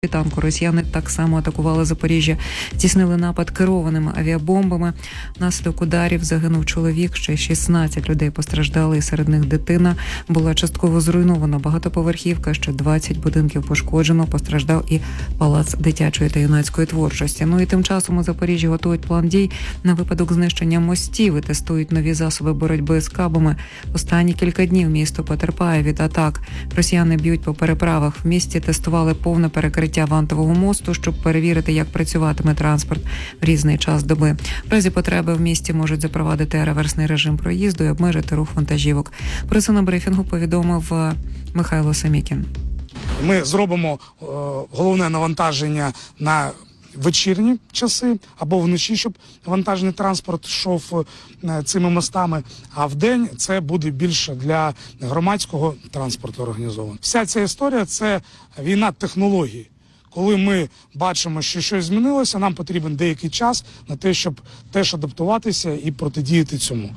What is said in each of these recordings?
танку. Росіяни так само атакували Запоріжжя, здійснили напад керованими авіабомбами. Внаслідок ударів загинув чоловік, ще 16 людей постраждали, і серед них дитина. Була частково зруйнована багатоповерхівка, ще 20 будинків пошкоджено, постраждав і палац дитячої та юнацької творчості. Ну і тим часом у Запоріжжі готують план дій на випадок знищення мостів і тестують нові засоби боротьби з кабами. Останні кілька днів місто потерпає від атак. Росіяни б'ють по переправах. В місті тестували повне перекриття вантового мосту, щоб перевірити, як працюватиме транспорт в різний час доби. В разі потреби в місті можуть запровадити реверсний режим проїзду і обмежити рух вантажівок. Про це на брифінгу повідомив Михайло Самікін. Ми зробимо головне навантаження на вечірні часи або вночі, щоб вантажний транспорт йшов цими мостами, а вдень це буде більше для громадського транспорту організовано. Вся ця історія – це війна технологій. Коли ми бачимо, що щось змінилося, нам потрібен деякий час на те, щоб теж адаптуватися і протидіяти цьому.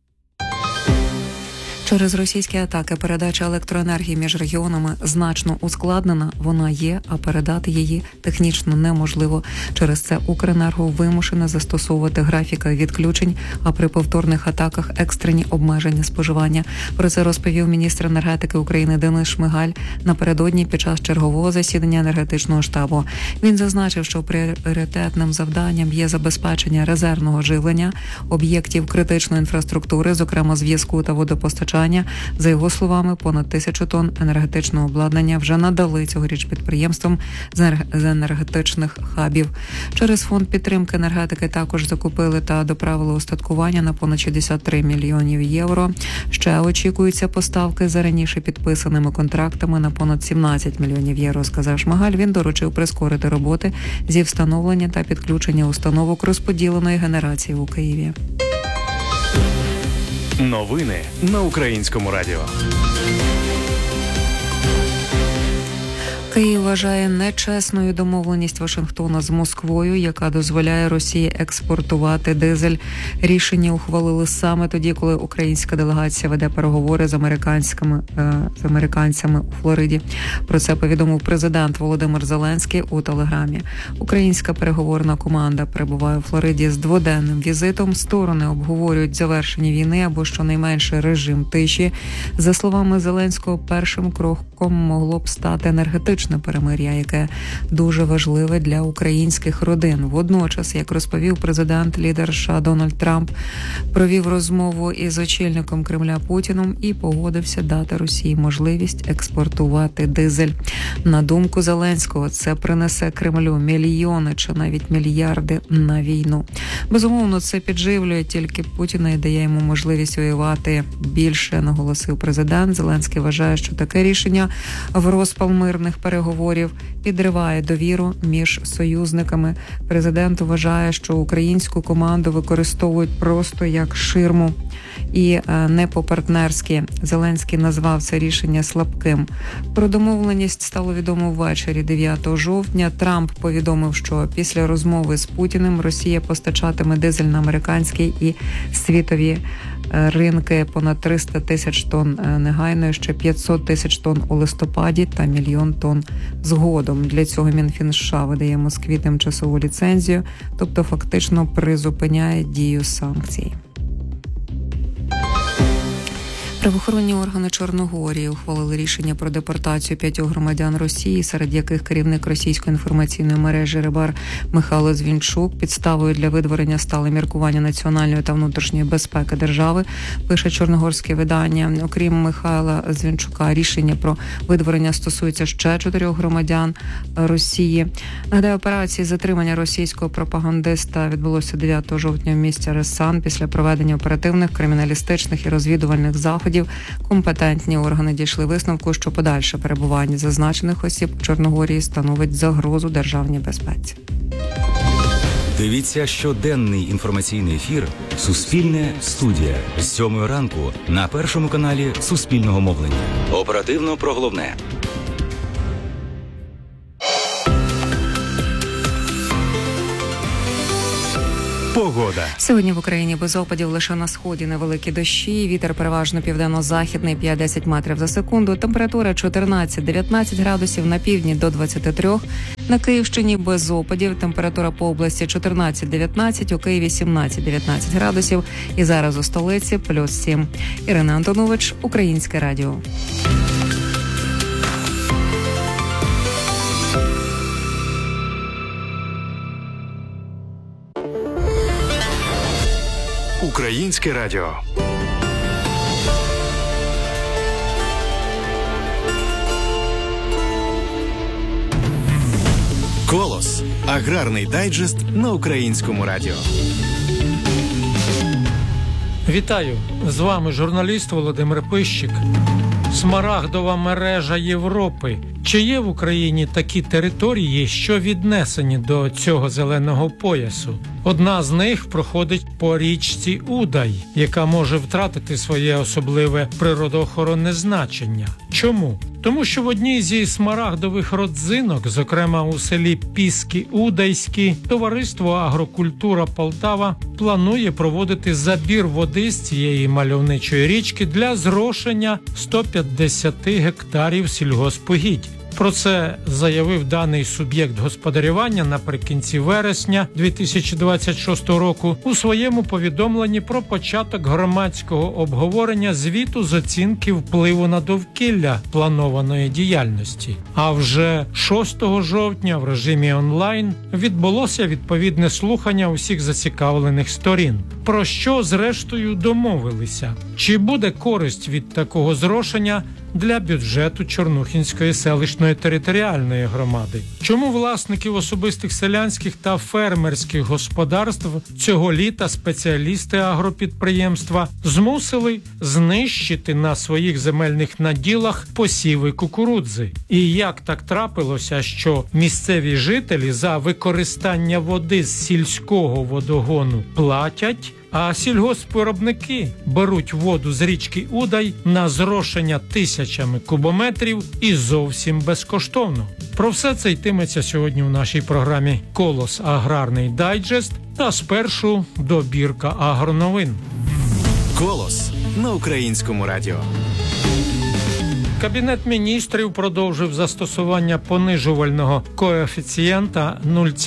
Через російські атаки передача електроенергії між регіонами значно ускладнена. Вона є, а передати її технічно неможливо. Через це Укренерго вимушене застосовувати графіки відключень, а при повторних атаках екстрені обмеження споживання. Про це розповів міністр енергетики України Денис Шмигаль напередодні під час чергового засідання енергетичного штабу. Він зазначив, що пріоритетним завданням є забезпечення резервного живлення об'єктів критичної інфраструктури, зокрема зв'язку та водопостачання. За його словами, понад 1000 тонн енергетичного обладнання вже надали цьогоріч підприємствам з енергетичних хабів. Через фонд підтримки енергетики також закупили та доправили устаткування на понад 63 мільйонів євро. Ще очікуються поставки за раніше підписаними контрактами на понад 17 мільйонів євро, сказав Шмигаль. Він доручив прискорити роботи зі встановлення та підключення установок розподіленої генерації у Києві. Новини на Українському радіо. Київ вважає нечесною домовленість Вашингтона з Москвою, яка дозволяє Росії експортувати дизель. Рішення ухвалили саме тоді, коли українська делегація веде переговори з американцями у Флориді. Про це повідомив президент Володимир Зеленський у Телеграмі. Українська переговорна команда перебуває у Флориді з дводенним візитом. Сторони обговорюють завершення війни або щонайменше режим тиші. За словами Зеленського, першим кроком могло б стати енергетичне перемир'я, яке дуже важливе для українських родин. Водночас, як розповів президент, лідер США Дональд Трамп провів розмову із очільником Кремля Путіном і погодився дати Росії можливість експортувати дизель. На думку Зеленського, це принесе Кремлю мільйони чи навіть мільярди на війну. Безумовно, це підживлює тільки Путіна і дає йому можливість воювати більше, наголосив президент. Зеленський вважає, що таке рішення в розпал мирних переговорів підриває довіру між союзниками. Президент вважає, що українську команду використовують просто як ширму і не по-партнерськи. Зеленський назвав це рішення слабким. Про домовленість стало відомо ввечері 9 жовтня. Трамп повідомив, що після розмови з Путіним Росія постачатиме дизель на американський і світові ринки понад 300 тисяч тонн негайно, ще 500 тисяч тонн у листопаді та 1 мільйон тонн згодом. Для цього Мінфін США видає Москві тимчасову ліцензію, тобто фактично призупиняє дію санкцій. Правоохоронні органи Чорногорії ухвалили рішення про депортацію 5 громадян Росії, серед яких керівник російської інформаційної мережі «Рибар» Михайло Звінчук. Підставою для видворення стали міркування національної та внутрішньої безпеки держави, пише чорногорське видання. Окрім Михайла Звінчука, рішення про видворення стосується ще 4 громадян Росії. Нагадаю, операції затримання російського пропагандиста відбулося 9 жовтня в місті Ресан після проведення оперативних, криміналістичних і розвідувальних заходів. Компетентні органи дійшли висновку, що подальше перебування зазначених осіб у Чорногорії становить загрозу державній безпеці. Дивіться щоденний інформаційний ефір «Суспільне студія» з 7 ранку на Першому каналі Суспільного мовлення. Оперативно про головне. Погода. Сьогодні в Україні без опадів, лише на сході невеликі дощі. Вітер переважно південно-західний 5-10 метрів за секунду. Температура 14-19 градусів, на півдні до 23. На Київщині без опадів. Температура по області 14-19, у Києві 17-19 градусів. І зараз у столиці плюс 7. Ірина Антонович, Українське радіо. Українське радіо. Колос. Аграрний дайджест на Українському радіо. Вітаю! З вами журналіст Володимир Пищик. Смарагдова мережа Європи. Чи є в Україні такі території, що віднесені до цього зеленого поясу? Одна з них проходить по річці Удай, яка може втратити своє особливе природоохоронне значення. Чому? Тому що в одній зі смарагдових родзинок, зокрема у селі Піски-Удайські, товариство «Агрокультура Полтава» планує проводити забір води з цієї мальовничої річки для зрошення 150 гектарів сільгоспугідь. Про це заявив даний суб'єкт господарювання наприкінці вересня 2026 року у своєму повідомленні про початок громадського обговорення звіту з оцінки впливу на довкілля планованої діяльності. А вже 6 жовтня в режимі онлайн відбулося відповідне слухання усіх зацікавлених сторін. Про що, зрештою, домовилися? Чи буде користь від такого зрошення для бюджету Чорнухінської селищної територіальної громади? Чому власників особистих селянських та фермерських господарств цього літа спеціалісти агропідприємства змусили знищити на своїх земельних наділах посіви кукурудзи? І як так трапилося, що місцеві жителі за використання води з сільського водогону платять, а сільгоспвиробники беруть воду з річки Удай на зрошення тисячами кубометрів і зовсім безкоштовно? Про все це йтиметься сьогодні в нашій програмі «Колос. Аграрний дайджест» та спершу добірка агроновин. Колос на Українському радіо. Кабінет міністрів продовжив застосування понижувального коефіцієнта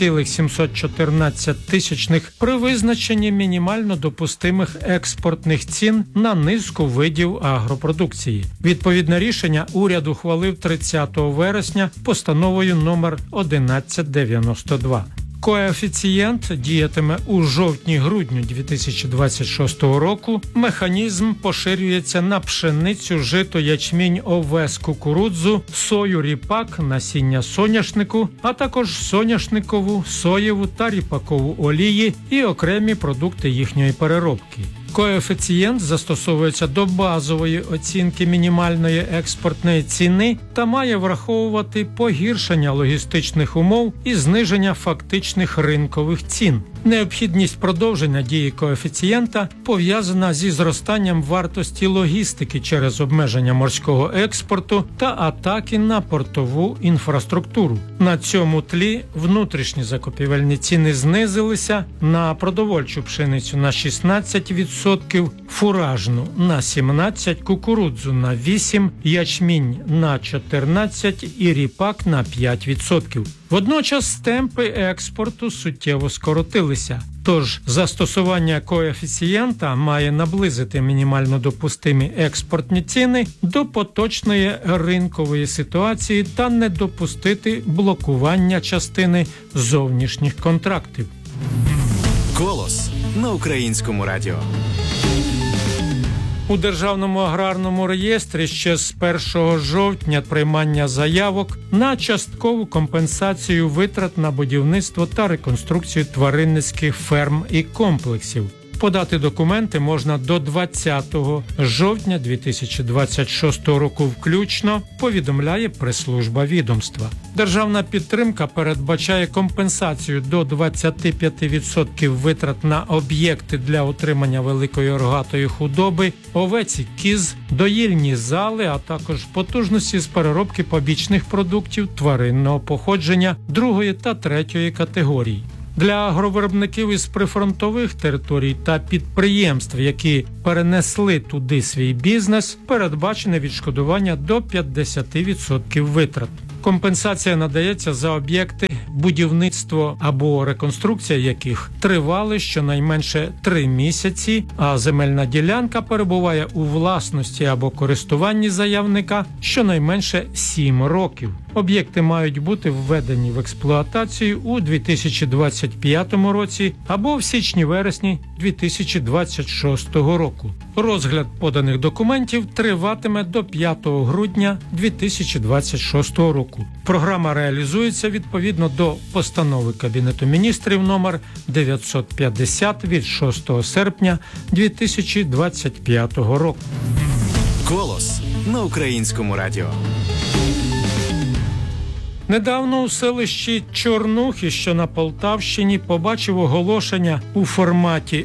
0,714 при визначенні мінімально допустимих експортних цін на низку видів агропродукції. Відповідне рішення уряд ухвалив 30 вересня постановою номер 1192. Коефіцієнт діятиме у жовтні-грудню 2026 року. Механізм поширюється на пшеницю, жито, ячмінь, овес, кукурудзу, сою, ріпак, насіння соняшнику, а також соняшникову, соєву та ріпакову олії і окремі продукти їхньої переробки. Коефіцієнт застосовується до базової оцінки мінімальної експортної ціни та має враховувати погіршення логістичних умов і зниження фактичних ринкових цін. Необхідність продовження дії коефіцієнта пов'язана зі зростанням вартості логістики через обмеження морського експорту та атаки на портову інфраструктуру. На цьому тлі внутрішні закупівельні ціни знизилися: на продовольчу пшеницю на 16%, фуражну на 17%, кукурудзу на 8%, ячмінь на 14% і ріпак на 5%. Водночас темпи експорту суттєво скоротилися. Тож застосування коефіцієнта має наблизити мінімально допустимі експортні ціни до поточної ринкової ситуації та не допустити блокування частини зовнішніх контрактів. Колос на Українському радіо. У Державному аграрному реєстрі ще з 1 жовтня приймання заявок на часткову компенсацію витрат на будівництво та реконструкцію тваринницьких ферм і комплексів. Подати документи можна до 20 жовтня 2026 року включно, повідомляє прес-служба відомства. Державна підтримка передбачає компенсацію до 25% витрат на об'єкти для утримання великої рогатої худоби, овець і кіз, доїльні зали, а також потужності з переробки побічних продуктів тваринного походження 2 та 3 категорій. Для агровиробників із прифронтових територій та підприємств, які перенесли туди свій бізнес, передбачене відшкодування до 50% витрат. Компенсація надається за об'єкти, будівництво або реконструкція яких тривали щонайменше 3 місяці, а земельна ділянка перебуває у власності або користуванні заявника щонайменше 7 років. Об'єкти мають бути введені в експлуатацію у 2025 році або в січні-вересні 2026 року. Розгляд поданих документів триватиме до 5 грудня 2026 року. Програма реалізується відповідно до постанови Кабінету міністрів номер 950 від 6 серпня 2025 року. «Голос» на Українському радіо. Недавно у селищі Чорнухи, що на Полтавщині, побачив оголошення у форматі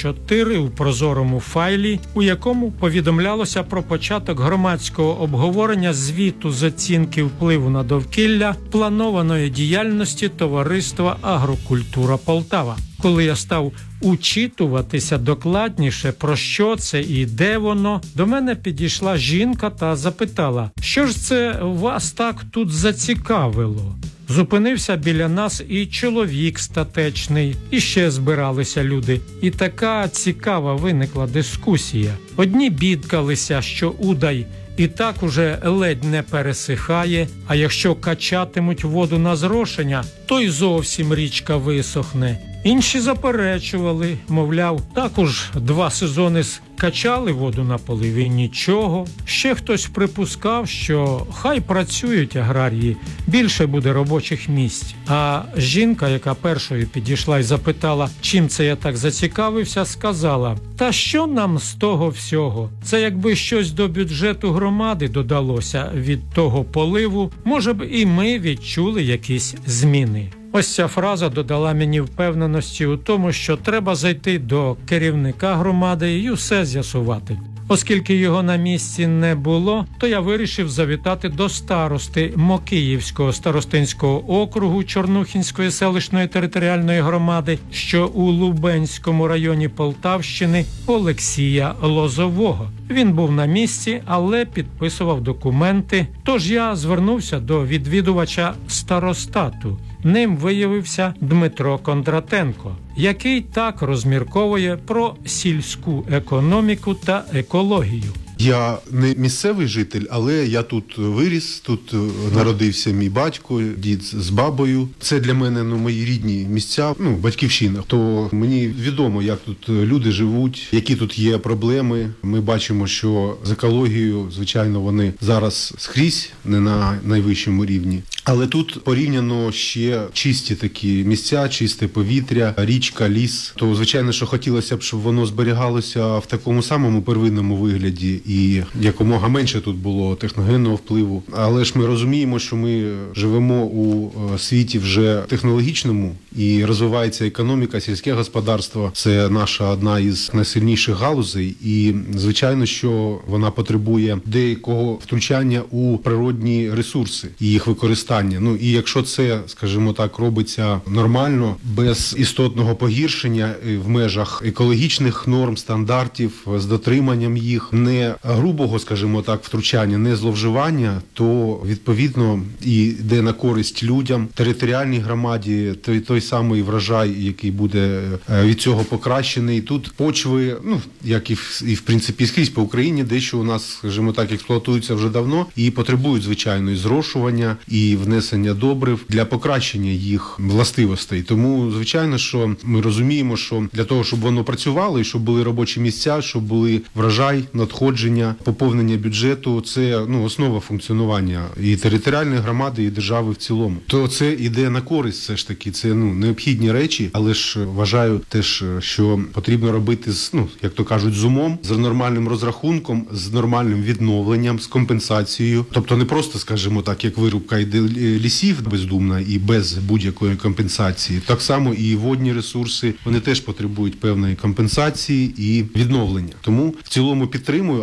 А4 у прозорому файлі, у якому повідомлялося про початок громадського обговорення звіту з оцінки впливу на довкілля планованої діяльності товариства «Агрокультура Полтава». Коли я став учитуватися докладніше, про що це і де воно, до мене підійшла жінка та запитала, що ж це вас так тут зацікавило? Зупинився біля нас і чоловік статечний, і ще збиралися люди. І така цікава виникла дискусія. Одні бідкалися, що Удай і так уже ледь не пересихає, а якщо качатимуть воду на зрошення, то й зовсім річка висохне. Інші заперечували, мовляв, також 2 сезони качали воду на поливі, нічого. Ще хтось припускав, що хай працюють аграрії, більше буде робочих місць. А жінка, яка першою підійшла і запитала, чим це я так зацікавився, сказала, та що нам з того всього? Це якби щось до бюджету громади додалося від того поливу, може б і ми відчули якісь зміни. Ось ця фраза додала мені впевненості у тому, що треба зайти до керівника громади і усе з'ясувати. Оскільки його на місці не було, то я вирішив завітати до старости Мокиївського старостинського округу Чорнухинської селищної територіальної громади, що у Лубенському районі Полтавщини, Олексія Лозового. Він був на місці, але підписував документи, тож я звернувся до відвідувача старостату. Ним виявився Дмитро Кондратенко, який так розмірковує про сільську економіку та екологію. Я не місцевий житель, але я тут виріс, тут народився мій батько, дід з бабою. Це для мене мої рідні місця, батьківщина. То мені відомо, як тут люди живуть, які тут є проблеми. Ми бачимо, що з екологією, звичайно, вони зараз скрізь, не на найвищому рівні. Але тут порівняно ще чисті такі місця, чисте повітря, річка, ліс. То, звичайно, що хотілося б, щоб воно зберігалося в такому самому первинному вигляді. І якомога менше тут було техногенного впливу. Але ж ми розуміємо, що ми живемо у світі вже технологічному і розвивається економіка, сільське господарство. Це наша одна із найсильніших галузей. І, звичайно, що вона потребує деякого втручання у природні ресурси і їх використання. І якщо це, скажімо так, робиться нормально, без істотного погіршення в межах екологічних норм, стандартів, з дотриманням їх, не грубого, скажімо так, втручання, не зловживання, то, відповідно, і йде на користь людям, територіальній громаді, той самий врожай, який буде від цього покращений. Тут почви, як і в принципі скрізь по Україні, дещо у нас, скажімо так, експлуатуються вже давно і потребують, звичайно, і зрошування, і внесення добрив для покращення їх властивостей. Тому, звичайно, що ми розуміємо, що для того, щоб воно працювало, і щоб були робочі місця, щоб були врожай, надходження, поповнення бюджету, це основа функціонування і територіальної громади, і держави в цілому. То це йде на користь, все ж таки, це необхідні речі, але ж вважаю теж, що потрібно робити як то кажуть, з умом, з нормальним розрахунком, з нормальним відновленням, з компенсацією. Тобто не просто, скажімо так, як вирубка лісів бездумна і без будь-якої компенсації. Так само і водні ресурси, вони теж потребують певної компенсації і відновлення. Тому в цілому підтримую,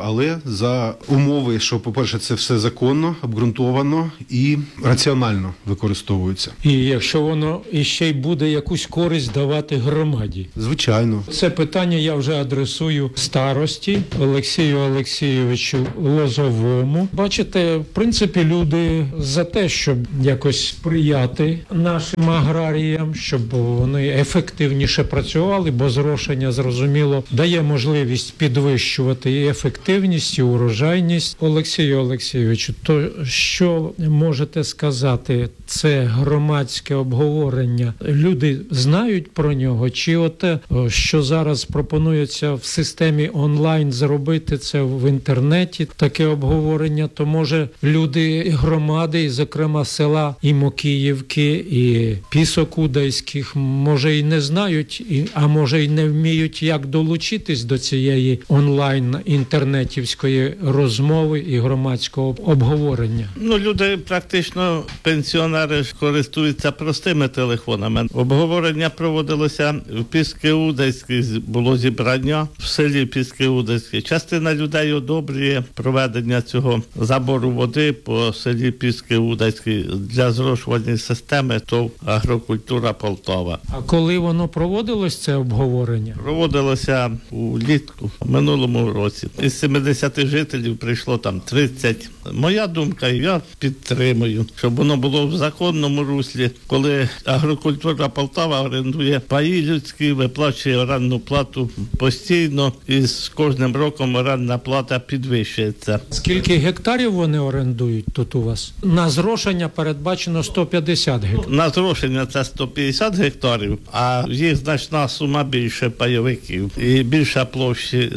але за умови, що, по-перше, це все законно, обґрунтовано і раціонально використовується. І якщо воно іще й буде якусь користь давати громаді. Звичайно. Це питання я вже адресую старості Олексію Олексійовичу Лозовому. Бачите, в принципі, люди за те, щоб якось сприяти нашим аграріям, щоб вони ефективніше працювали, бо зрошення, зрозуміло, дає можливість підвищувати і ефективність, і урожайність. Олексію Олексійовичу, то що можете сказати? Це громадське обговорення. Люди знають про нього? Чи оте, що зараз пропонується в системі онлайн зробити це в інтернеті, таке обговорення, то може люди громади, і зокрема села і Мокіївки, і Пісок Удайських, може і не знають, а може і не вміють, як долучитись до цієї онлайн-інтернетівської розмови і громадського обговорення? Люди практично, пенсіонери, користуються простими телефонами. Обговорення проводилося в Піски-Удайській, було зібрання в селі Піски-Удайській. Частина людей одобрює проведення цього забору води по селі Піски-Удайській для зрошувальної системи ТОВ «Агрокультура Полтава». А коли воно проводилось, це обговорення? Проводилося улітку в минулому році. Із 70 жителів прийшло там 30. Моя думка, і я підтримую, щоб воно було в законному руслі, коли «Агрокультура Полтава» орендує паї людські, виплачує орендну плату постійно, і з кожним роком орендна плата підвищується. Скільки гектарів вони орендують тут у вас? На зрошення передбачено 150 гектарів. На зрошення це 150 гектарів, а їх значна сума більше пайовиків і більша площі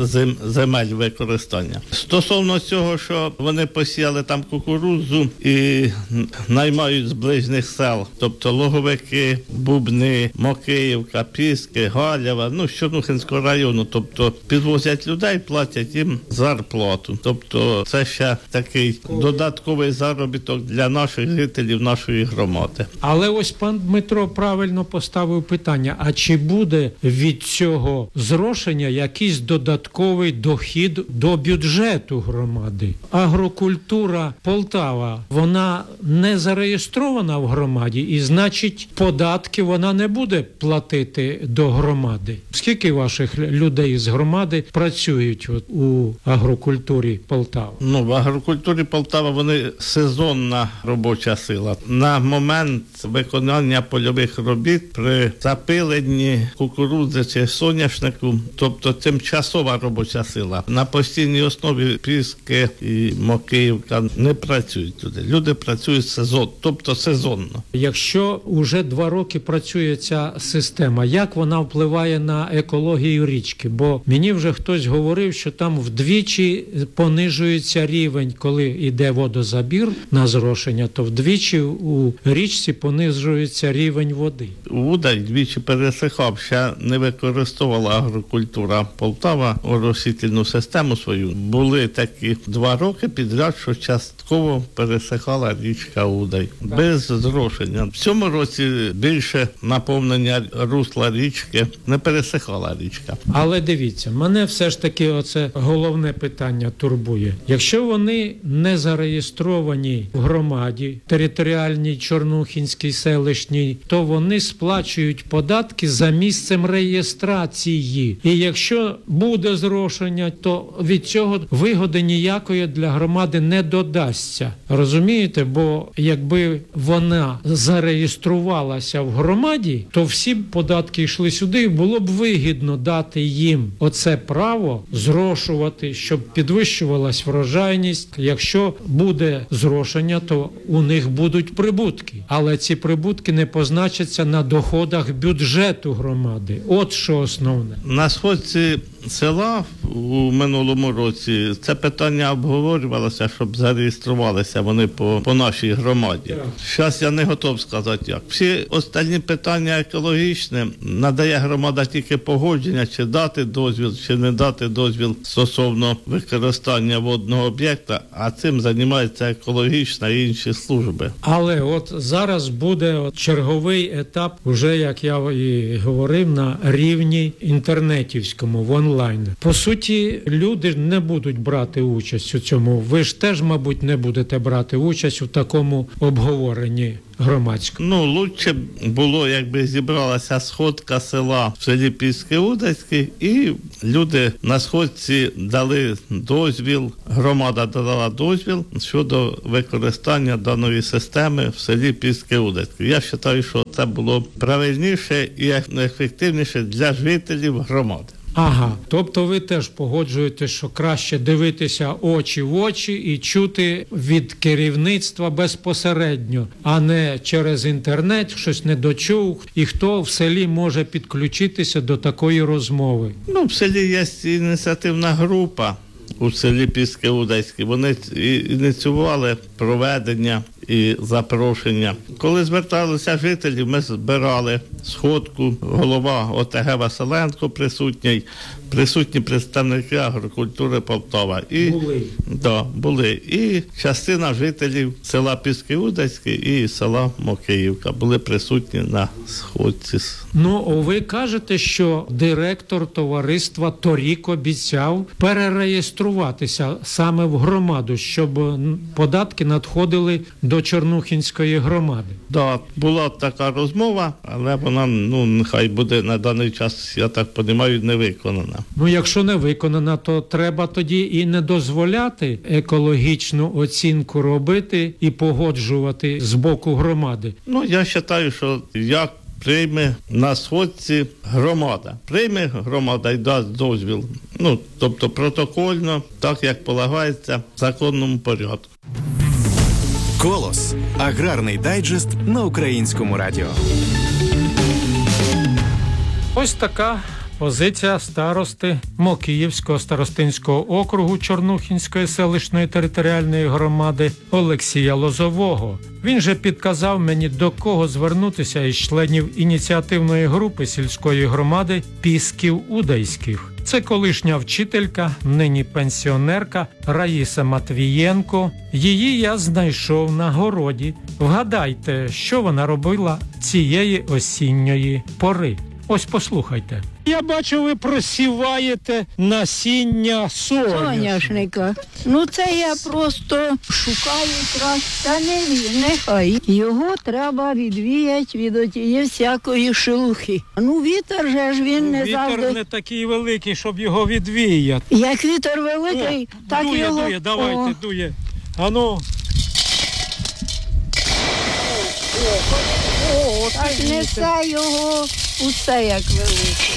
земель використання. Стосовно цього, що вони посіяли там кукурудзу і наймають з ближніх сел, тобто Логовики, Бубни, Мокиївка, Піски, Галєва, з Чорнухинського району, тобто підвозять людей, платять їм зарплату. Тобто це ще такий додатковий заробіток для наших жителів, нашої громади. Але ось пан Дмитро правильно поставив питання, а чи буде від цього зрошення якийсь додатковий дохід до бюджету громади? Агрокультура Полтава, вона не зареєстрована в громаді і, значить, податки вона не буде платити до громади. Скільки ваших людей з громади працюють у агрокультурі Полтава? В агрокультурі Полтава вони сезонна робоча сила. На момент виконання польових робіт при запиленні кукурудзи чи соняшнику, тобто тимчасова робоча сила. На постійній основі Піски і Мокиївка не працюють люди. Люди працюють тобто сезонно. Якщо уже 2 роки працює ця система, як вона впливає на екологію річки? Бо мені вже хтось говорив, що там вдвічі понижується рівень, коли йде водозабір на зрошення, то вдвічі у річці понижується рівень води. Удай двічі пересихав, ще не використовувала агрокультура Полтава оросительну систему свою. Були такі 2 роки підряд, що частково пересихала річка Удай. Без зрошення. В цьому році більше наповнення русла річки, не пересихала річка. Але дивіться, мене все ж таки оце головне питання турбує. Якщо вони не зареєстровані в громаді, територіальній, Чорнухинській, селищній, то вони сплачують податки за місцем реєстрації. І якщо буде зрошення, то від цього вигоди ніякої для громади не додасться. Розумієте? Бо якби вона зареєструвалася в громаді, то всі податки йшли сюди, і було б вигідно дати їм оце право зрошувати, щоб підвищувалась врожайність. Якщо буде зрошення, то у них будуть прибутки. Але ці прибутки не позначаться на доходах бюджету громади. От що основне. На сходці села у минулому році це питання обговорювалося, щоб зареєструвати зареєструвалися вони по нашій громаді. Зараз я не готов сказати як. Всі останні питання екологічні надає громада тільки погодження, чи дати дозвіл, чи не дати дозвіл стосовно використання водного об'єкта, а цим займаються екологічна і інші служби. Але от зараз буде черговий етап, уже, як я і говорив, на рівні інтернетівському, в онлайн. По суті, люди не будуть брати участь у цьому. Ви ж теж, мабуть, не будете брати участь у такому обговоренні громадському. Лучше було, якби зібралася сходка села в селі Піски-Удацьке, і люди на сходці дали дозвіл, громада дала дозвіл щодо використання даної системи в селі Піски-Удацьке. Я вважаю, що це було правильніше і ефективніше для жителів громади. Ага, тобто ви теж погоджуєте, що краще дивитися очі в очі і чути від керівництва безпосередньо, а не через інтернет, щось не дочув, і хто в селі може підключитися до такої розмови? В селі є ініціативна група у селі Піски-Удацьке. Вони ініціювали проведення і запрошення. Коли зверталися жителі, ми збирали сходку, голова ОТГ Василенко присутні представники агрокультури Полтава. Були. І частина жителів села Піски-Удацьке і села Мокиївка були присутні на сходці. Ви кажете, що директор товариства торік обіцяв перереєструватися саме в громаду, щоб податки надходили до Чорнухинської громади. Так, була така розмова, але вона, нехай буде на даний час, я так розумію, не виконана. Якщо не виконана, то треба тоді і не дозволяти екологічну оцінку робити і погоджувати з боку громади. Я вважаю, що як прийме на сходці громада. Прийме громада і дасть дозвіл. Тобто протокольно, так як полагається в законному порядку. «Колос» – аграрний дайджест на Українському радіо. Ось така позиція старости Мокиївського старостинського округу Чорнухинської селищної територіальної громади Олексія Лозового. Він же підказав мені, до кого звернутися із членів ініціативної групи сільської громади Пісків-Удайських. Це колишня вчителька, нині пенсіонерка Раїса Матвієнко. Її я знайшов на городі. Вгадайте, що вона робила цієї осінньої пори. Ось послухайте. Я бачу, ви просіваєте насіння соняшника. Це я просто шукаю краще. Та нехай. Його треба відвіяти від отієї всякої шелухи. Вітер же ж він не завжди... Вітер не такий великий, щоб його відвіяти. Як вітер великий, так дує, його... Дує, давайте, дує. Ану. Так несе його усе як велике.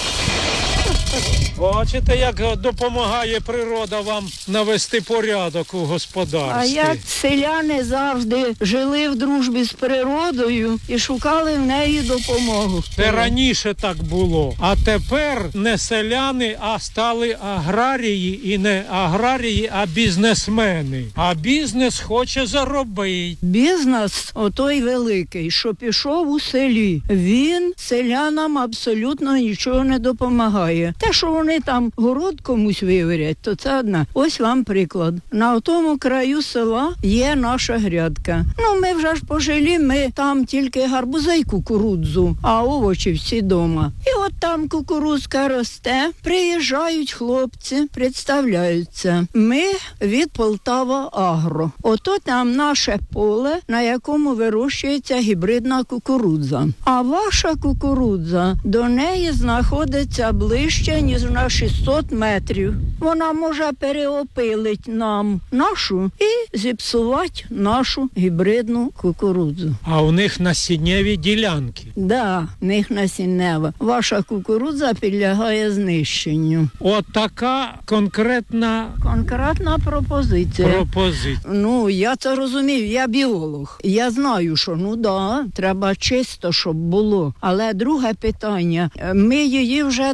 Бачите, як допомагає природа вам навести порядок у господарстві. А як селяни завжди жили в дружбі з природою і шукали в неї допомогу. Це раніше так було. А тепер не селяни, а стали аграрії. І не аграрії, а бізнесмени. А бізнес хоче заробити. Бізнес, отой великий, що пішов у селі, він селянам абсолютно нічого не допомагає. Те, що вони там город комусь виверять, то це одна. Ось вам приклад. На тому краю села є наша грядка. Ми вже ж пожили, ми там тільки гарбуза й кукурудзу, а овочі всі дома. І от там кукурудзка росте, приїжджають хлопці, представляються. Ми від Полтава Агро. Ото там наше поле, на якому вирощується гібридна кукурудза. А ваша кукурудза до неї знаходиться ближче, ніж на 600 метрів. Вона може переопилити нам нашу і зіпсувати нашу гібридну кукурудзу. А у них насіннєві ділянки. Да, в них насіннева. Ваша кукурудза підлягає знищенню. От така конкретна пропозиція. Я це розумію, я біолог. Я знаю, що треба чисто, щоб було. Але друге питання, ми її вже 2 рази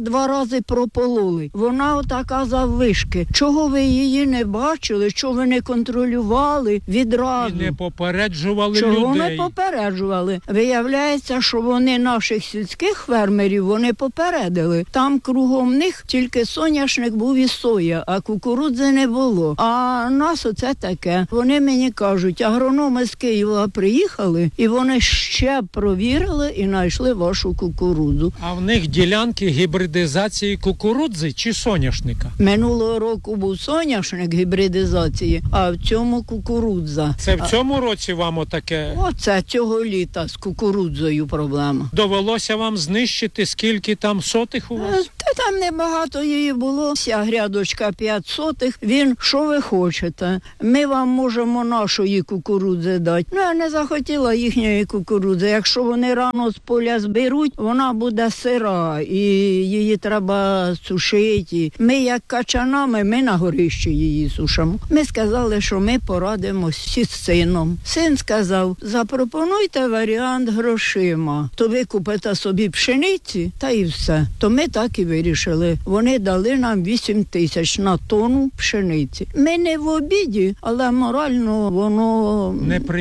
рази пропололи. Вона отака заввишки. Чого ви її не бачили? Чого ви не контролювали відразу? І не попереджували Чого людей. не попереджували? Виявляється, що вони наших сільських фермерів вони попередили. Там кругом них тільки соняшник був і соя, а кукурудзи не було. А нас оце таке. Вони мені кажуть, агрономи з Києва приїхали, і вони ще провірили і знайшли вашу кукурудзу. А в них ділянки гібридизації кукурудзи чи соняшника? Минулого року був соняшник гібридизації, а в цьому кукурудза. Це в цьому році вам отаке? Оце цього літа з кукурудзою проблема. Довелося вам знищити, скільки там сотих у вас? Та там небагато її було. Вся грядочка 5 сотих. Він, що ви хочете? Ми вам можемо нашої кукурудзи дати. Ну, я не захотіла їхньої кукурудзи. Якщо вони рано з поля зберуть, вона буде сира, і її треба сушити. Ми, як качанами, ми на горищі її сушимо. Ми сказали, що ми порадимося з сином. Син сказав, запропонуйте варіант грошима. То ви купите собі пшениці, та і все. То ми так і вирішили. Вони дали нам 8 тисяч на тонну пшениці. Ми не в обіді, але морально воно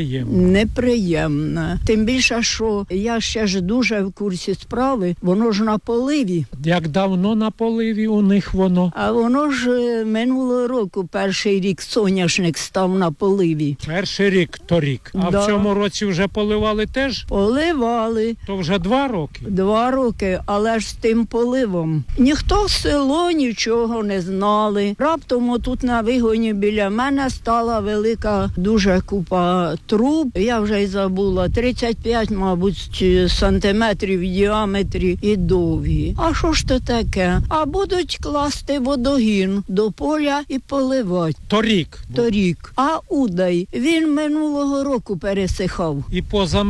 неприємне. Тим більше, що я ще ж дуже в курсі справи, воно ж на поливі. Як давно на поливі у них воно? А воно ж минулого року, перший рік соняшник став на поливі. Перший рік, торік. А в цьому році вже поливали теж? Поливали. То вже 2 роки? 2 роки, але ж з тим поливом. Ніхто в село нічого не знали. Раптом отут на вигоні біля мене стала велика дуже купа труб. Я вже й забула. 35, мабуть, сантиметрів в діаметрі і довгі. А що ж то таке? А будуть класти водогін до поля і поливати. Торік. А удай, він минулого року пересихав. І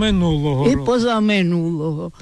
позаминулого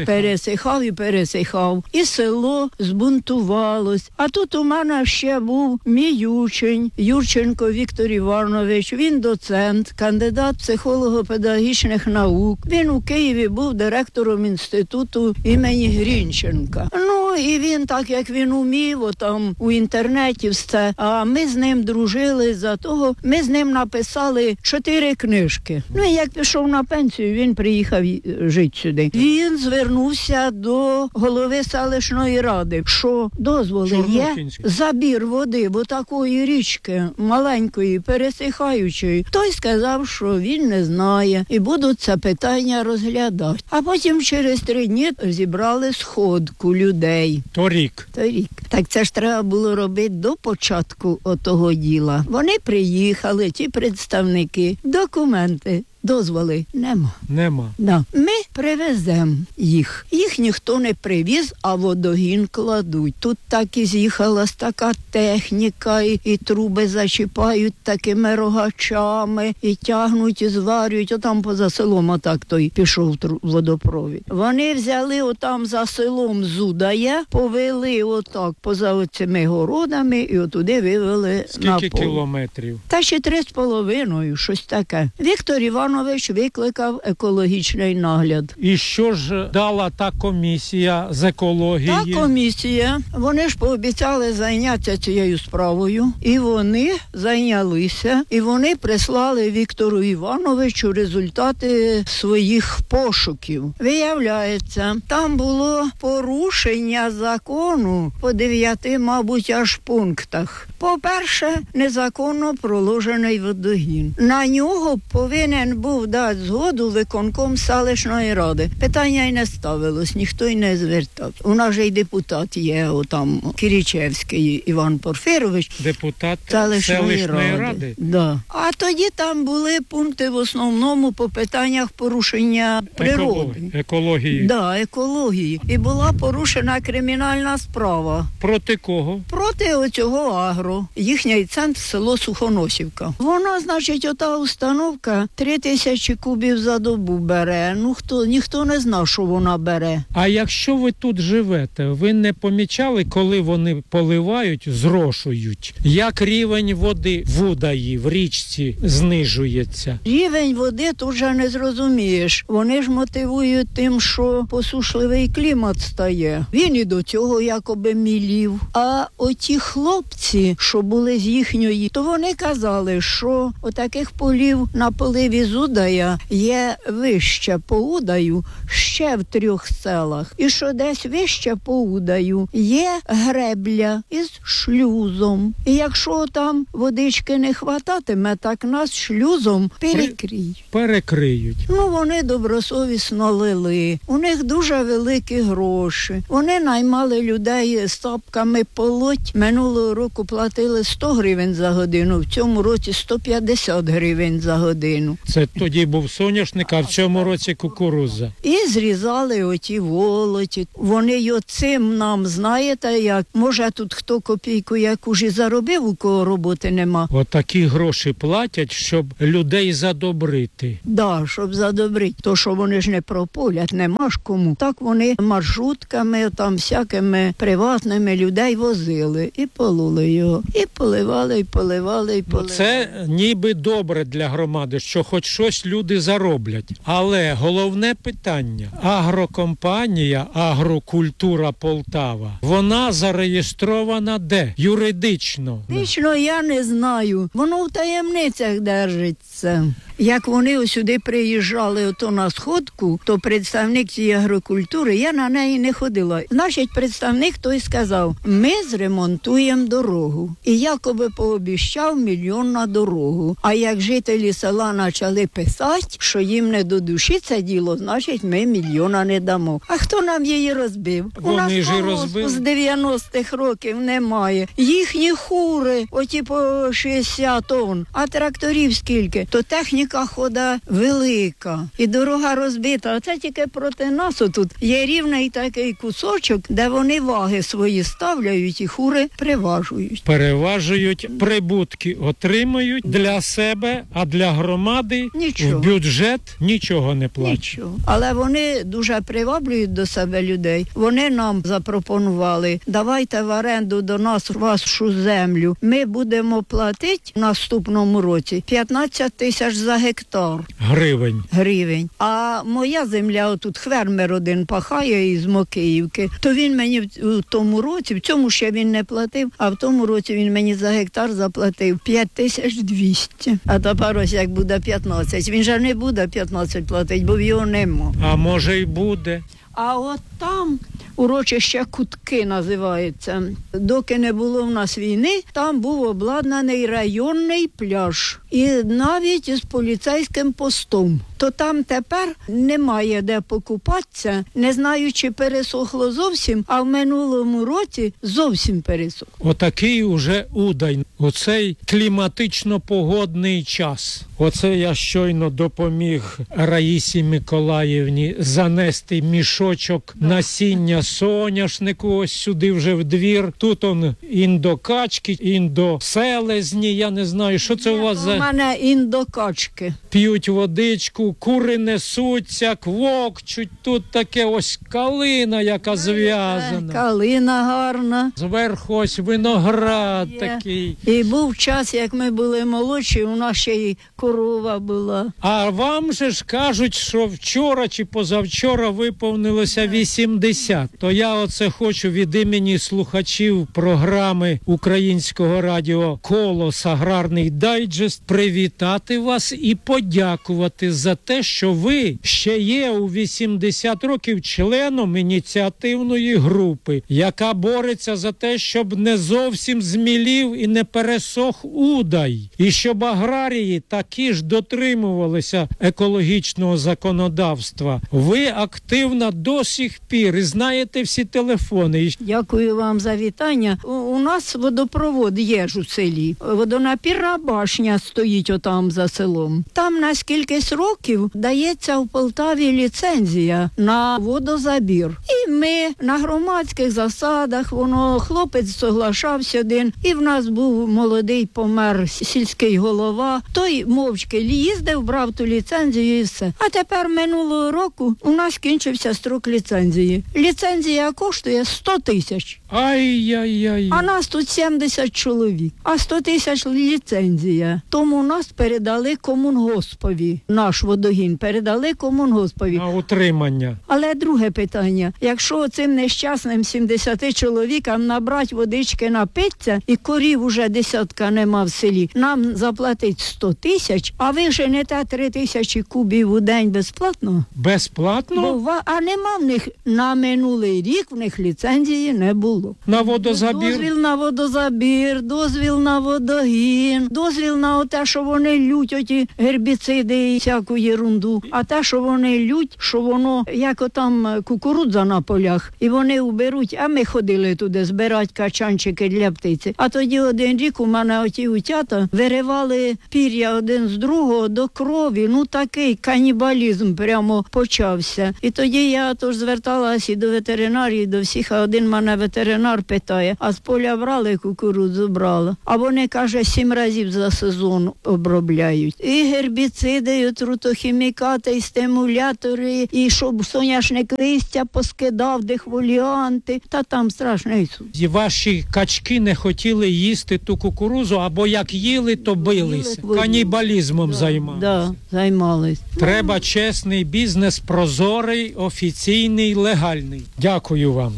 пересихав. І село збунтувалось. А тут у мене ще був мій учень, Юрченко Віктор Іванович. Він доцент, кандидат психолого-педагогічних наук. Він у Києві був директором інституту імені Грінченка. Ну, і він, так як він умів, отам у інтернеті все. А ми з ним дружили за того. Ми з ним написали 4 книжки. Ну, і як пішов на пенсію, він приїхав жити сюди. Він звернувся до голови селищної ради, що дозволи є забір води, бо такої річки маленької, пересихаючої. Той сказав, що він не знає і будуть це питання розглядати. А потім через 3 дні зібрали сходку людей. Торік. Так це ж треба було робити до початку отого діла. Вони приїхали, ті представники, документи. Дозволи нема. Да. Ми привеземо їх. Їх ніхто не привіз, а водогін кладуть. Тут так і з'їхалась така техніка, і труби зачіпають такими рогачами, і тягнуть, і зварюють. Отам поза селом отак той пішов водопровід. Вони взяли отам за селом Зудає, повели отак поза оцими городами і отуди вивели на поле. Скільки кілометрів? Та ще 3,5, щось таке. Віктор Іванович викликав екологічний нагляд. І що ж дала та комісія з екології? Та комісія, вони ж пообіцяли зайнятися цією справою, і вони зайнялися, і вони прислали Віктору Івановичу результати своїх пошуків. Виявляється, там було порушення закону по 9, мабуть, аж пунктах. По-перше, незаконно проложений водогін. На нього повинен був дати згоду виконком селищної ради. Питання й не ставилось, ніхто й не звертав. У нас же й депутат є, отам Кірічевський Іван Порфирович. Депутат селищної ради. Да. А тоді там були пункти в основному по питаннях порушення природи. Екології. Да, екології. І була порушена кримінальна справа. Проти кого? Проти оцього агро. Їхній центр село Сухоносівка. Вона, значить, ота установка 3000 кубів за добу бере. Ну, хто ніхто не знав, що вона бере. А якщо ви тут живете, ви не помічали, коли вони поливають, зрошують? Як рівень води в Удаї, в річці, знижується? Рівень води тут вже не зрозумієш. Вони ж мотивують тим, що посушливий клімат стає. Він і до цього якоби мілів. А оті хлопці, що були з їхньої, то вони казали, що отаких полів на поливі з Удая є вище по Удаю ще в 3 селах. І що десь вище по Удаю є гребля із шлюзом. І якщо там водички не хвататиме, так нас шлюзом перекриють. Ну, вони добросовісно лили. У них дуже великі гроші. Вони наймали людей з тапками полоть. Минулого року платили 100 гривень за годину, в цьому році 150 гривень за годину. Це тоді був соняшник, а в цьому році кукурудза. І зрізали оті волоті. Вони й оцим нам, знаєте, як, може тут хто копійку яку ж і заробив, у кого роботи нема. Отакі гроші платять, щоб людей задобрити. Да, щоб задобрити. То, що вони ж не прополять, нема ж кому. Так вони маршрутками, там всякими приватними людей возили і пололи його. І поливали, і поливали, і поливали. Це ніби добре для громади, що хоч щось люди зароблять. Але головне питання. Агрокомпанія «Агрокультура Полтава», вона зареєстрована де? Юридично? Юридично я не знаю. Воно в таємницях держиться. Як вони сюди приїжджали ото на сходку, то представник цієї агрокультури, я на неї не ходила. Значить, представник той сказав, ми зремонтуємо дорогу. І якоби пообіщав 1 мільйон на дорогу. А як жителі села почали писати, що їм не до душі це діло, значить, ми 1 мільйона не дамо. А хто нам її розбив? Вони у нас ж і розбили. З 90-х років немає. Їхні хури, оті по 60 тонн, а тракторів скільки? То техніка хода велика і дорога розбита. А це тільки проти нас отут. Є рівний такий кусочок, де вони ваги свої ставляють і хури приважують. Переважують, прибутки отримують для себе, а для громади нічого. В бюджет нічого не платять. Нічого. Але вони дуже приваблюють до себе людей. Вони нам запропонували, давайте в оренду до нас вашу землю. Ми будемо платити в наступному році 15 тисяч за гектар. Гривень. А моя земля, отут фермер один пахає із Мокиївки, то він мені в тому році, в цьому ще він не платив, а в тому році він мені за гектар заплатив 5200. А тепер ось як буде 15. Він же не буде 15 платити, бо його нема. А може й буде. А от там урочище Кутки називається. Доки не було в нас війни, там був обладнаний районний пляж. І навіть із поліцейським постом. То там тепер немає де покупатися. Не знаю, чи пересохло зовсім, а в минулому році зовсім пересохло. Отакий уже Удай. Оцей кліматично-погодний час. Оце я щойно допоміг Раїсі Миколаївні занести мішочок насіння соняшнику ось сюди вже в двір. Тут он індокачки, індоселезні, я не знаю, що це у вас за... У мене індокачки. П'ють водичку, кури несуться, квокчуть. Тут таке ось калина, яка зв'язана. Калина гарна. Зверху ось виноград такий. І був час, як ми були молодші, у нас ще й корова була. А вам же ж кажуть, що вчора чи позавчора виповнилося 80. То я оце хочу від імені слухачів програми Українського радіо «Колос. Аграрний дайджест» привітати вас і подякувати за те, що ви ще є у 80 років членом ініціативної групи, яка бореться за те, щоб не зовсім змілів і не пересох Удай, і щоб аграрії такі ж дотримувалися екологічного законодавства. Ви активна до сих пір і знаєте всі телефони. Дякую вам за вітання. У нас водопровод є ж у селі. Водонапірна башня стоїть отам за селом. Там на скількись років дається в Полтаві ліцензія на водозабір. І ми на громадських засадах, хлопець соглашався один, і в нас був молодий помер сільський голова, той мовчки їздив, брав ту ліцензію і все. А тепер минулого року у нас кінчився строк ліцензії. Ліцензія коштує 100 тисяч. Ай-яй-яй. А нас тут 70 чоловік, а 100 тисяч ліцензія. Тому нас передали комунгоспові. Наш водогін передали комунгоспові. На утримання. Але друге питання. Якщо цим нещасним 70 чоловікам набрати водички, напитися, і корів уже десятка нема в селі, нам заплатить 100 тисяч, а ви женете 3 тисячі кубів у день безплатно? Безплатно? А нема в них, на минулий рік в них ліцензії не було. На водозабір? Дозвіл на водозабір, дозвіл на водогін, дозвіл на те, що вони лють оті гербіциди і всяку єрунду. А те, що вони лють, що воно, як отам кукурудза на полях, і вони уберуть, а ми ходили туди збирати качанчики для птиці. А тоді один рік у мене оті утята виривали пір'я один з другого до крові. Ну такий канібалізм прямо почався. І тоді я тож зверталася і до ветеринарії, до всіх, а один мене ветеринар питає, а з поля брали кукурудзу, брала. А вони, каже, 7 разів за сезон обробляють. І гербіциди, і отрутохімікати, і стимулятори, і щоб соняшник листя поскидав, дехволіанти. Та там страшний суд. І ваші качки не хотіли їсти ту кукурузу, або як їли, то билися. Канібалізмом займалися. Да, займались. Треба чесний бізнес, прозорий, офіційний, легальний. Дякую вам.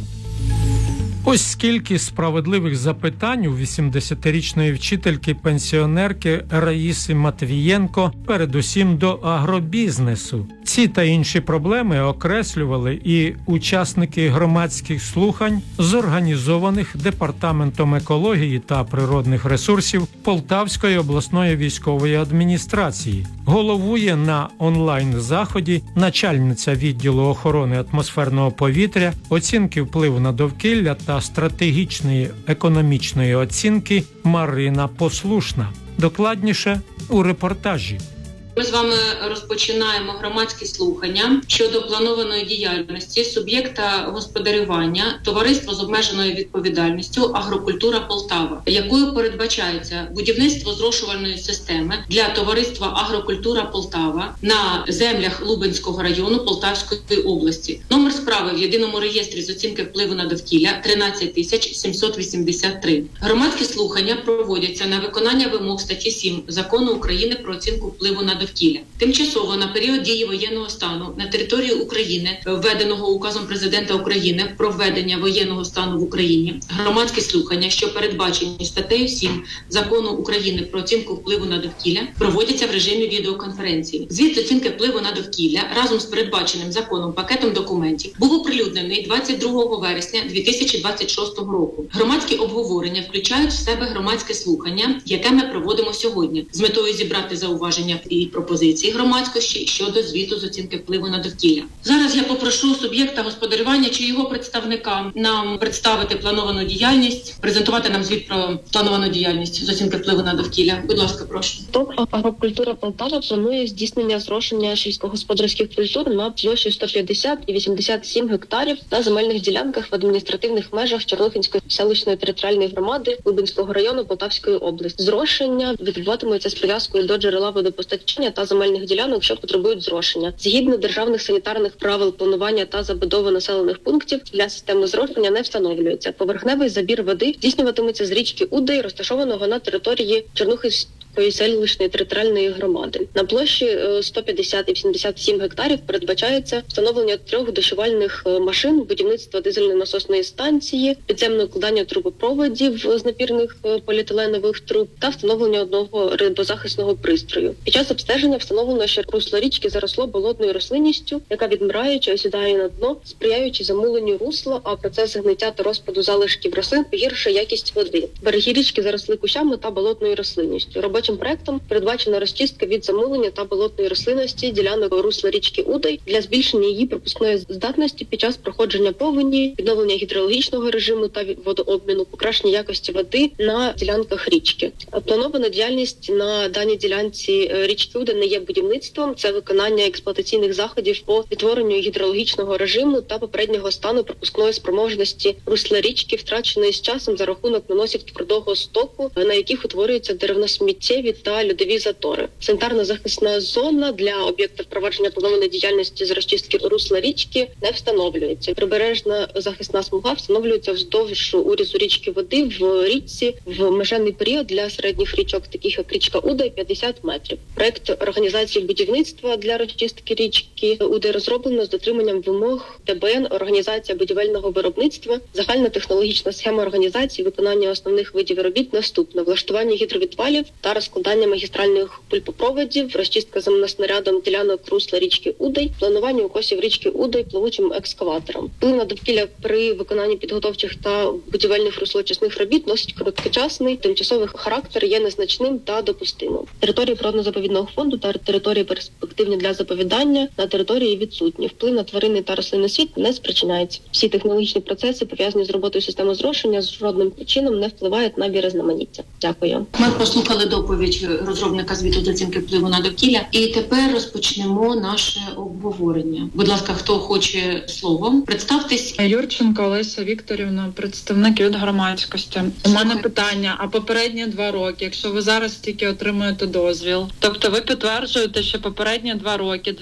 Ось скільки справедливих запитань у 80-річної вчительки-пенсіонерки Раїси Матвієнко, передусім до агробізнесу. Ці та інші проблеми окреслювали і учасники громадських слухань, зорганізованих Департаментом екології та природних ресурсів Полтавської обласної військової адміністрації. Головує на онлайн-заході начальниця відділу охорони атмосферного повітря, оцінки впливу на довкілля та стратегічної економічної оцінки Марина Послушна. Докладніше у репортажі. Ми з вами розпочинаємо громадські слухання щодо планованої діяльності суб'єкта господарювання товариство з обмеженою відповідальністю «Агрокультура Полтава», якою передбачається будівництво зрошувальної системи для товариства «Агрокультура Полтава» на землях Лубенського району Полтавської області. Номер справи в єдиному реєстрі з оцінки впливу на довкілля 13783. Громадські слухання проводяться на виконання вимог статті 7 Закону України про оцінку впливу на довкілля. Тимчасово на період дії воєнного стану на території України, введеного указом президента України про введення воєнного стану в Україні, громадські слухання, що передбачені статтею 7 Закону України про оцінку впливу на довкілля, проводяться в режимі відеоконференції. Звіт з оцінки впливу на довкілля разом з передбаченим законом пакетом документів був оприлюднений 22 вересня 2026 року. Громадські обговорення включають в себе громадське слухання, яке ми проводимо сьогодні, з метою зібрати зауваження і пропозиції громадськості щодо звіту з оцінки впливу на довкілля. Зараз я попрошу суб'єкта господарювання чи його представника нам представити плановану діяльність, презентувати нам звіт про плановану діяльність з оцінки впливу на довкілля. Будь ласка, прошу. ТОВ «Агрокультура Полтава» планує здійснення зрошення сільськогосподарських культур на площі 150 і 87 гектарів на земельних ділянках в адміністративних межах Чорнухинської селищної територіальної громади Лубенського району Полтавської області. Зрошення відбуватиметься з прив'язкою до джерела водопостачання та земельних ділянок, що потребують зрошення. Згідно державних санітарних правил планування та забудови населених пунктів для системи зрошення не встановлюється. Поверхневий забір води здійснюватиметься з річки Удей, розташованого на території Чорнухинської селищної територіальної громади. На площі 150 і 87 гектарів передбачається встановлення 3 дощувальних машин, будівництво дизельної насосної станції, підземне укладання трубопроводів з напірних поліетиленових труб та встановлення одного рибозахисного пристрою. Під час обстеження встановлено, що русло річки заросло болотною рослинністю, яка відмираючи осідає на дно, сприяючи замуленню русла, а процес гниття та розпаду залишків рослин погіршує якість води. Береги річки заросли кущами та болотною рослинністю. Робочі Робочим проектом передбачена розчистка від замулення та болотної рослинності ділянок русла річки Удай для збільшення її пропускної здатності під час проходження повені, відновлення гідрологічного режиму та водообміну, покращення якості води на ділянках річки. Планована діяльність на даній ділянці річки Удай не є будівництвом, це виконання експлуатаційних заходів по відтворенню гідрологічного режиму та попереднього стану пропускної спроможності русла річки, втраченої з часом за рахунок наносів твердого стоку, на яких утворюються деревносміттєві та льодові затори. Санітарно-захисна зона для об'єкта впровадження планованої діяльності з розчистки русла річки не встановлюється. Прибережна захисна смуга встановлюється вздовж урізу річки води в річці в межевий період для середніх річок, таких як річка Удай, 50 метрів. Проект організації будівництва для розчистки річки Удай розроблено з дотриманням вимог ТБН «Організація будівельного виробництва», загальна технологічна схема організації виконання основних видів робіт наступна: влаштування гідровідвалів та розкладання магістральних пульпопроводів, розчистка земноснарядом ділянок русла річки Удай, планування укосів річки Удай плавучим екскаватором. Вплив на довкілля при виконанні підготовчих та будівельних руслоочисних робіт носить короткочасний, тимчасовий характер, є незначним та допустимим. Території природно-заповідного фонду та території перспективні для заповідання на території відсутні. Вплив на тваринний та рослинний світ не спричиняється. Всі технологічні процеси, пов'язані з роботою системи зрошення, з жодним чином не впливають на біорізноманіття. Дякую. Ми прослухали доповідь розробника звіту з оцінки впливу на довкілля. І тепер розпочнемо наше обговорення. Будь ласка, хто хоче словом, представтесь. Юрченко Олеся Вікторівна, представник від громадськості. У мене питання, а попередні 2 роки, якщо ви зараз тільки отримуєте дозвіл, тобто ви підтверджуєте, що попередні 2 роки,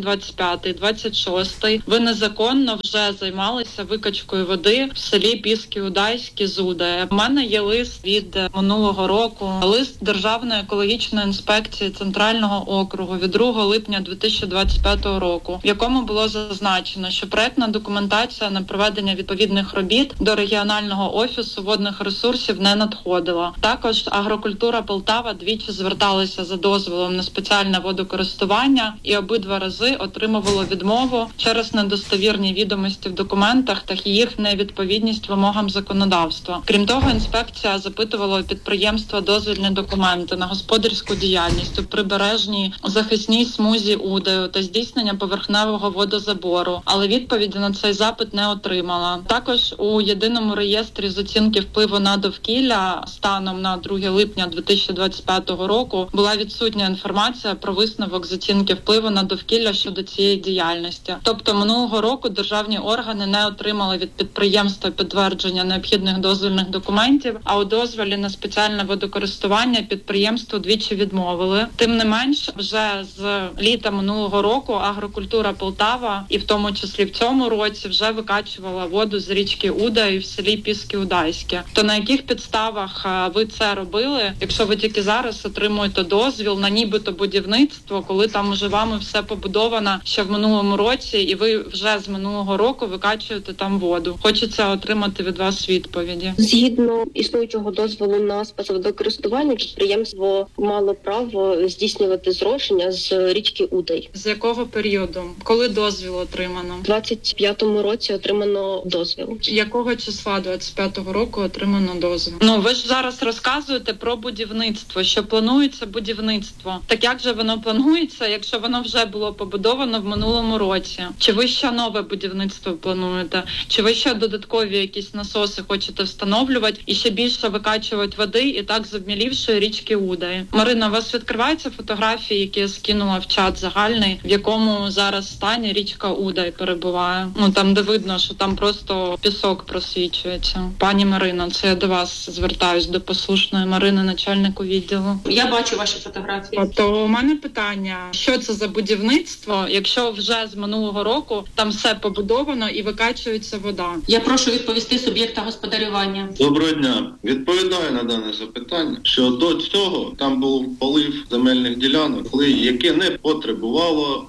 2025-2026, ви незаконно вже займалися викачкою води в селі Піски-Удайські з Удая. У мене є лист від минулого року, лист Державної екологічної інспекції Центрального округу від 2 липня 2025 року, в якому було зазначено, що проектна документація на проведення відповідних робіт до регіонального офісу водних ресурсів не надходила. Також Агрокультура Полтава двічі зверталися за дозволом на спеціальне водокористування і обидва рази отримувало відмову через недостовірні відомості в документах та їх невідповідність вимогам законодавства. Крім того, інспекція запитувала у підприємства дозвільні документи на господарську діяльність у прибережній захисній смузі Удаю та здійснення поверхневого водозабору, але відповіді на цей запит не отримала. Також у єдиному реєстрі з оцінки впливу на довкілля станом на 2 липня 2025 року була відсутня інформація про висновок з оцінки впливу на довкілля щодо цієї діяльності. Тобто минулого року державні органи не отримали від підприємства підтвердження необхідних дозвільних документів, а у дозволі на спеціальне водокористування підприємству двічі відмовили. Тим не менш, вже з літа минулого року Агрокультура Полтава, і в тому числі в цьому році, вже викачувала воду з річки Удай в селі Піски-Удайське. То на яких підставах ви це робили, якщо ви тільки зараз отримуєте дозвіл на нібито будівництво, коли там уже вами все побудовано ще в минулому році, і ви вже з минулого року викачуєте там воду? Хочеться отримати від вас відповіді. Згідно існуючого дозволу на спецводокористування, підприємство мало право здійснювати зрошення з річки Удай. З якого періоду? Коли дозвіл отримано? У 25-му році отримано дозвіл. Якого числа 25-го року отримано дозвіл? Ви ж зараз розказуєте про будівництво, що планується будівництво. Так як же воно планується, якщо воно вже було побудовано в минулому році? Чи ви ще нове будівництво плануєте? Чи ви ще додаткові якісь насоси хочете встановлювати і ще більше викачувати води і так з обмілівшої річки Удай? Марина, у вас відкриваються фотографії, які я скинула в чат загальний, в якому зараз стані річка Удай перебуває? Там, де видно, що там просто пісок просвічується. Пані Марино, це я до вас звертаюсь, до послушної Марини, начальнику відділу. Я бачу ваші фотографії. То у мене питання, що це за будівництво, якщо вже з минулого року там все побудовано і викачується вода? Я прошу відповісти суб'єкта господарювання. Доброго дня. Відповідаю на дане запитання, що до цього там був полив земельних ділянок, яке не потребувало процесу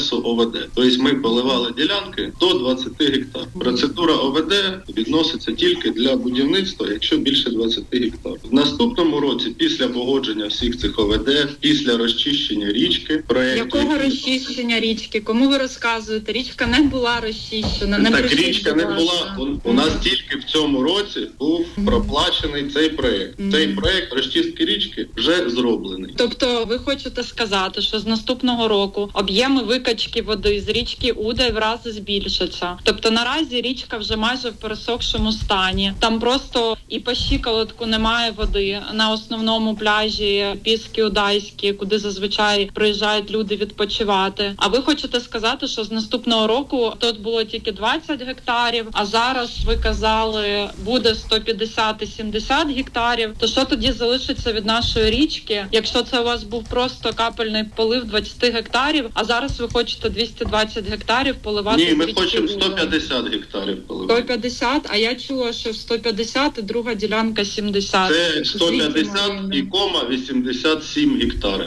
процесу ОВД. Тобто ми поливали ділянки до 20 гектар. Процедура ОВД відноситься тільки для будівництва, якщо більше 20 гектар. В наступному році, після погодження всіх цих ОВД, після розчищення річки, проєкту... Якого розчищення річки? Кому ви розказуєте? Річка не була розчищена. Не так, річка не була. У нас тільки в цьому році був проплачений цей проєкт. Цей проєкт розчистки річки вже зроблений. Тобто ви хочете сказати, що з наступного року об'єми викачки води з річки Удай в рази збільшаться? Тобто наразі річка вже майже в пересохшому стані. Там просто і по щиколотку немає води на основному пляжі Піски Удайські, куди зазвичай приїжджають люди відпочивати. А ви хочете сказати, що з наступного року тут було тільки 20 гектарів, а зараз ви казали, буде 150 і 70 гектарів. То що тоді залишиться від нашої річки, якщо це у вас був просто капельний полив 20 гектарів, а зараз ви хочете 220 гектарів поливати? Ні, ми хочемо 150 гектарів поливати. 150? А я чула, що 150 і друга ділянка 70. Це 150 і кома 87 гектара,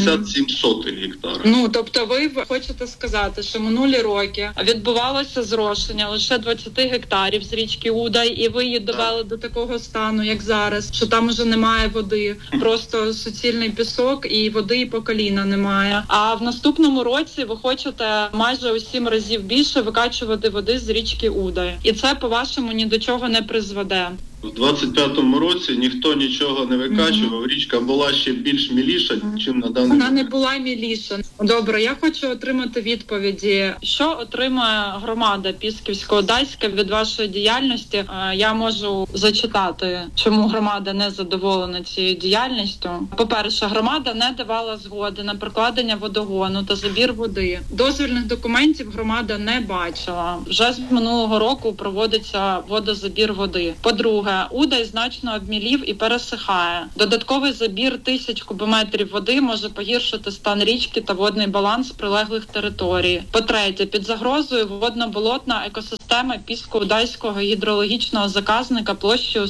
87 сотих гектара. Ну, тобто ви хочете сказати, що минулі роки відбувалося зрошення лише 20 гектарів з річки Удай, і ви її довели до такого стану, як зараз, що там уже немає води, просто суцільний пісок і води і по коліна немає. А в наступному році ви хочете майже у 7 разів більше викачувати води з річки Удай. І це, по-вашому, ні до чого не призведе. У 25-му році ніхто нічого не викачував, річка була ще більш міліша, ніж на даний момент. Вона не була міліша. Добре, я хочу отримати відповіді. Що отримає громада Пісківсько-Удайська від вашої діяльності? Я можу зачитати, чому громада не задоволена цією діяльністю. По-перше, громада не давала згоди на прокладення водогону та забір води. Дозвільних документів громада не бачила. Вже з минулого року проводиться водозабір води. По-друге, Удай значно обмілів і пересихає. Додатковий забір 1000 кубометрів води може погіршити стан річки та водний баланс прилеглих територій. По-третє, під загрозою водно-болотна екосистема Пісько-Удайського гідрологічного заказника площею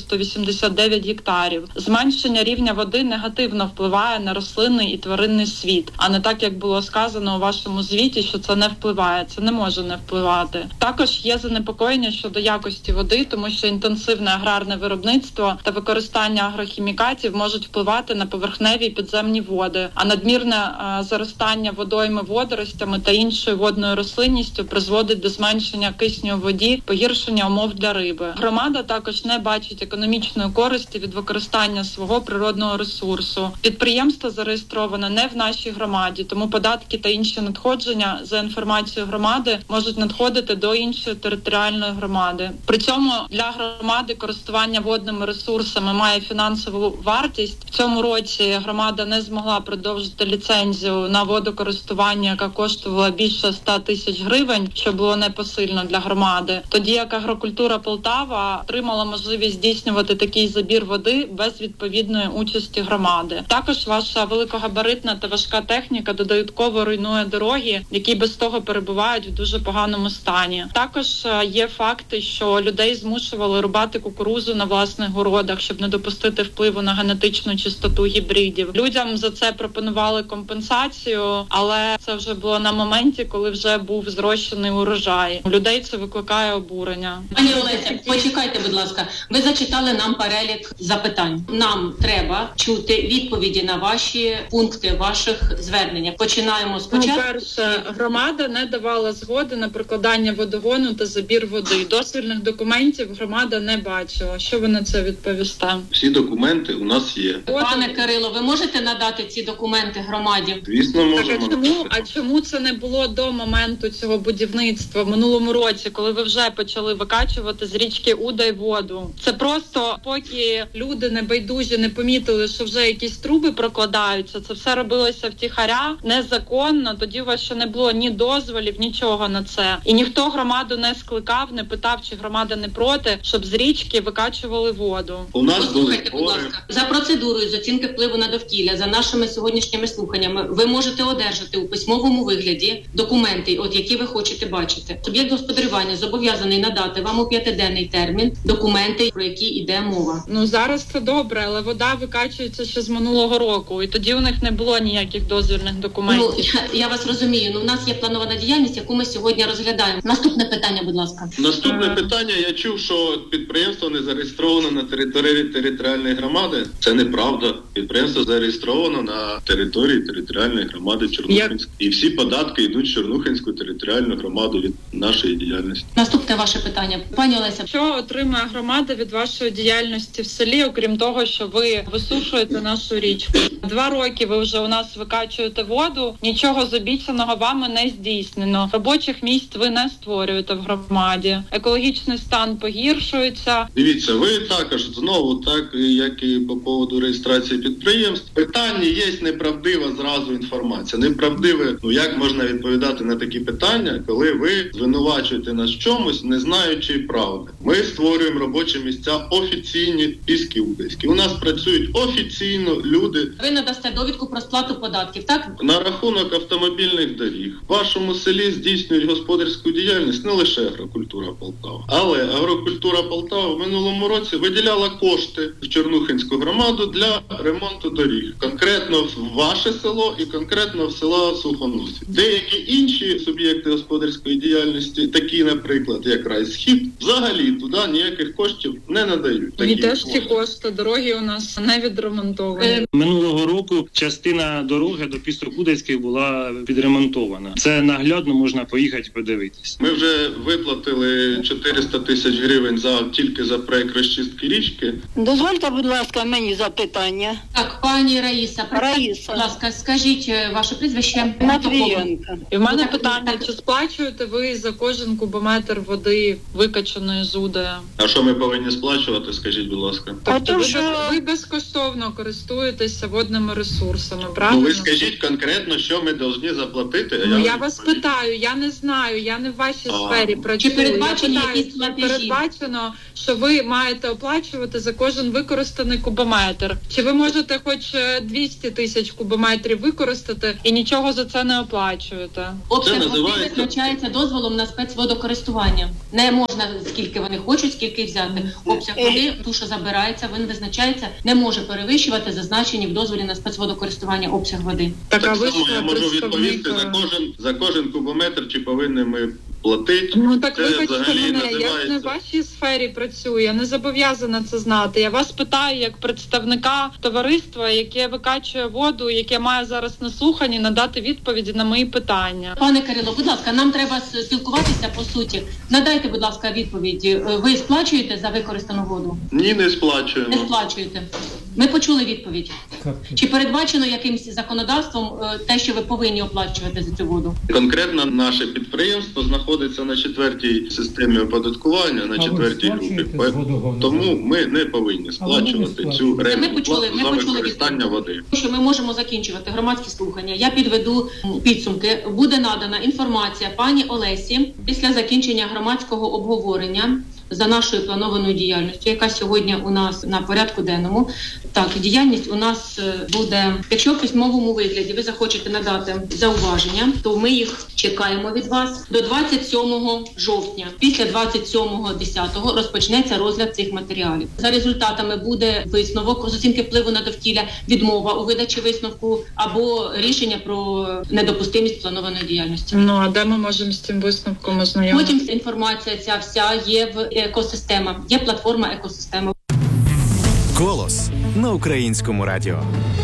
189 гектарів. Зменшення рівня води негативно впливає на рослинний і тваринний світ, а не так, як було сказано у вашому звіті, що це не впливає. Це не може не впливати. Також є занепокоєння щодо якості води, тому що інтенсивне аграрне виробництво та використання агрохімікатів можуть впливати на поверхневі і підземні води, а надмірне заростання водойми водоростями та іншою водною рослинністю призводить до зменшення кисню у воді, погіршення умов для риби. Громада також не бачить економічної користі від використання свого природного ресурсу. Підприємство зареєстроване не в нашій громаді, тому податки та інші надходження, за інформацією громади, можуть надходити до іншої територіальної громади. При цьому для громади користування водними ресурсами має фінансову вартість. В цьому році громада не змогла продовжити ліцензію на водокористування, яка коштувала більше 100 тисяч гривень, що було непосильно для громади. Тоді як Агрокультура Полтава отримала можливість здійснювати такий забір води без відповідної участі громади. Також ваша великогабаритна та важка техніка додатково руйнує дороги, які без того перебувають в дуже поганому стані. Також є факти, що людей змушували рубати кукурузу на власних городах, щоб не допустити впливу на генетичну чистоту гібридів. Людям за це пропонували компенсацію, але це вже було на моменті, коли вже був зрощений урожай. У людей це викликає обурення. Пані Олеся, почекайте, будь ласка. Ви зачитали нам перелік запитань. Нам треба чути відповіді на ваші пункти ваших звернень. Починаємо спочатку. Перше, громада не давала згоди на прокладання водогону та забір води. Дозвільних документів громада не бачила. Що ви на це відповісте? Всі документи у нас є. Пане Кирило, ви можете надати ці документи громаді? Звісно, можемо. А чому це не було до моменту цього будівництва в минулому році, коли ви вже почали викачувати з річки Удай воду? Це просто поки люди небайдужі не помітили, що вже якісь труби прокладаються, це все робилося втіхаря, незаконно, тоді у вас ще не було ні дозволів, нічого на це. І ніхто громаду не скликав, не питав, чи громада не проти, щоб з річки викачували воду. У нас Послухайте, будь ласка, за процедурою з оцінки впливу на довкілля, за нашими сьогоднішніми слуханнями, ви можете одержати у письмовому вигляді документи, от які ви хочете бачити. Суб'єкт господарювання зобов'язаний надати вам у 5-денний термін документи, про які йде мова. Ну зараз це добре, але вода викачується ще з минулого року, і тоді у них не було ніяких дозвільних документів. Я вас розумію, у нас є планована діяльність, яку ми сьогодні розглядаємо. Наступне питання, будь ласка. Наступне питання. Я чув, що підприємство не зареєстровано на території територіальної громади. Це неправда. Підприємство зареєстровано на території територіальної громади Чорнухинської. І всі податки йдуть в Чорнухинську територіальну громаду від нашої діяльності. Наступне ваше питання. Пані Олеся. Що отримує громада від вашої діяльності в селі, окрім того, що ви висушуєте нашу річку? 2 роки ви вже у нас викачуєте воду, нічого з обіцяного вами не здійснено. Робочих місць ви не створюєте в громаді. Екологічний стан погіршується. Дивіться, ви також знову, так як і по поводу реєстрації підприємств, питання є неправдива зразу інформація. Неправдиве, як можна відповідати на такі питання, коли ви звинувачуєте нас в чомусь, не знаючи правди. Ми створюємо робочі місця офіційні Піски-Удайські. У нас працюють офіційно люди. Ви надасте довідку про сплату податків, так? На рахунок автомобільних доріг. В вашому селі здійснюють господарську діяльність не лише агрокультура Полтава. Але агрокультура Полтава в минулому році виділяла кошти в Чорнухинську громаду для ремонту доріг. Конкретно в ваше село і конкретно в село Сухоносів. Деякі інші суб'єкти господарської діяльності, такі, наприклад, як Райсхід, взагалі туди ніяких коштів не надають. І теж ці кошти, дороги у нас не відремонтовані. Минулого року частина дороги до Пісток-Удайських була підремонтована. Це наглядно можна поїхати подивитись. Ми вже виплатили 400 тисяч гривень тільки за проект розчистки річки. Дозвольте, будь ласка, мені запитання. Так, пані Раїса, будь ласка, скажіть ваше прізвище. Матвієнко. І в мене питання, чи сплачуєте ви за кожен кубометр води, викачаної з Удая? А що ми повинні сплачувати, скажіть, будь ласка? Тобто ви безкоштовно користуєтеся водними ресурсами, правильно? Ви скажіть конкретно, що ми повинні заплатити. Я вас питаю, я не знаю, я не в вашій сфері працюю. Чи передбачені якісь платежі? Передбачено, що ви маєте оплачувати за кожен використаний кубометр. Чи ви можете хоч 200 тисяч кубометрів використати і нічого за це не оплачуєте? Обсяг води визначається дозволом на спецводокористування. Не можна скільки вони хочуть, скільки взяти. Обсяг води, ту, що забирається, він визначається, не може перевищувати зазначені в дозволі на спецводокористування обсяг води. Так само я можу відповісти за кожен кубометр, чи повинні ми платити. Так вибачте мене, я ж не в вашій сфері працюю, я не зобов'язана це знати. Я вас питаю як представника товариства, яке викачує воду, яке має зараз на слуханні, надати відповіді на мої питання. Пане Кирило, будь ласка, нам треба спілкуватися по суті. Надайте, будь ласка, відповідь. Ви сплачуєте за використану воду? Ні, не сплачуємо. Не сплачуєте. Ми почули відповідь. Чи передбачено якимось законодавством те, що ви повинні оплачувати за цю воду? Конкретно наше підприємство знаходиться на 4-й системі оподаткування, на 4-й групі. Тому ми не повинні сплачувати цю рентну плату за використання води. Що ми можемо закінчувати громадські слухання. Я підведу підсумки. Буде надана інформація пані Олесі після закінчення громадського обговорення за нашою планованою діяльністю, яка сьогодні у нас на порядку денному. Так, діяльність у нас буде, якщо в письмовому вигляді ви захочете надати зауваження, то ми їх чекаємо від вас до 27 жовтня. Після 27.10 розпочнеться розгляд цих матеріалів. За результатами буде висновок з оцінки впливу на довкілля, відмова у видачі висновку або рішення про недопустимість планованої діяльності. А де ми можемо з цим висновком ознайомитися? Потім інформація ця вся є в екосистема, є платформа екосистема. Голос на Українському радіо.